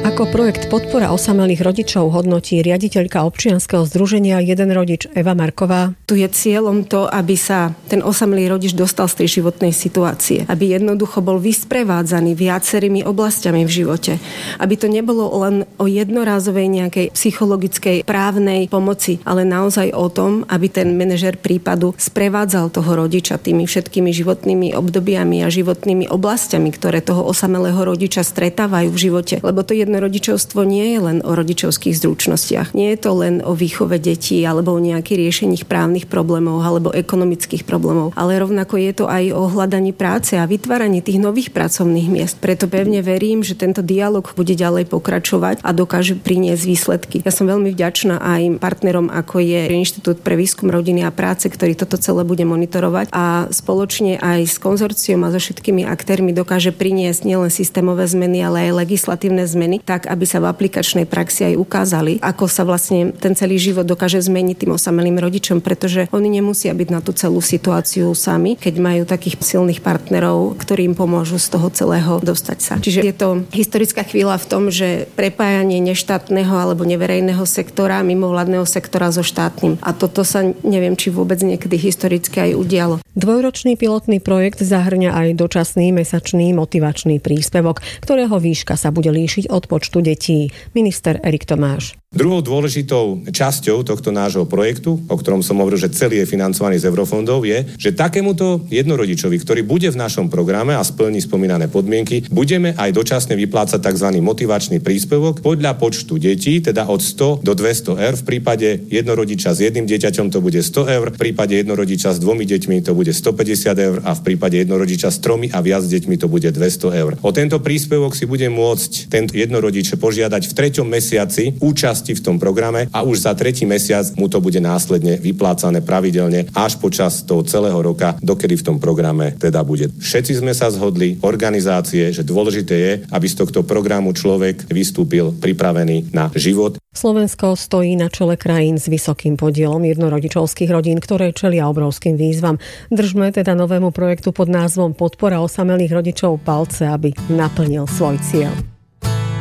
Ako projekt Podpora osamelých rodičov hodnotí riaditeľka občianskeho združenia Jeden rodič Eva Marková. Tu je cieľom to, aby sa ten osamelý rodič dostal z tej životnej situácie. Aby jednoducho bol vysprevádzaný viacerými oblastiami v živote. Aby to nebolo len o jednorázovej nejakej psychologickej právnej pomoci, ale naozaj o tom, aby ten manažér prípadu sprevádzal toho rodiča tými všetkými životnými obdobiami a životnými oblastiami, ktoré toho osamelého rodiča stretávajú v živote. Lebo to rodičovstvo nie je len o rodičovských zručnostiach. Nie je to len o výchove detí alebo o nejakých riešení právnych problémov alebo ekonomických problémov, ale rovnako je to aj o hľadaní práce a vytváraní tých nových pracovných miest. Preto pevne verím, že tento dialog bude ďalej pokračovať a dokáže priniesť výsledky. Ja som veľmi vďačná aj partnerom, ako je Inštitút pre výskum rodiny a práce, ktorý toto celé bude monitorovať a spoločne aj s konzorciom a so všetkými aktérmi dokáže priniesť nielen systémové zmeny, ale aj legislatívne zmeny, tak, aby sa v aplikačnej praxi aj ukázali, ako sa vlastne ten celý život dokáže zmeniť tým osamelým rodičom, pretože oni nemusia byť na tú celú situáciu sami, keď majú takých silných partnerov, ktorí im pomôžu z toho celého dostať sa. Čiže je to historická chvíľa v tom, že prepájanie neštátneho alebo neverejného sektora, mimovládneho sektora so štátnym. A toto sa neviem, či vôbec niekedy historicky aj udialo. Dvojročný pilotný projekt zahŕňa aj dočasný mesačný motivačný príspevok, ktorého výška sa bude líšiť od počtu detí. Minister Erik Tomáš. Druhou dôležitou časťou tohto nášho projektu, o ktorom som hovoril, že celý je financovaný z eurofondov, je, že takémuto jednorodičovi, ktorý bude v našom programe a splní spomínané podmienky, budeme aj dočasne vyplácať tzv. Motivačný príspevok podľa počtu detí, teda od 100 do 200 eur. V prípade jednorodiča s jedným dieťaťom to bude 100 eur, v prípade jednorodiča s 2 deťmi to bude 150 eur a v prípade jednorodiča s 3 a viac deťmi to bude 200 eur. O tento príspevok si bude môcť tento jednorodič požiadať v 3. mesiaci účasť v tom programe a už za 3. mesiac mu to bude následne vyplácané pravidelne až počas toho celého roka, dokedy v tom programe teda bude. Všetci sme sa zhodli, organizácie, že dôležité je, aby z tohto programu človek vystúpil pripravený na život. Slovensko stojí na čele krajín s vysokým podielom jednorodičovských rodín, ktoré čelia obrovským výzvam. Držme teda novému projektu pod názvom Podpora osamelých rodičov palce, aby naplnil svoj cieľ.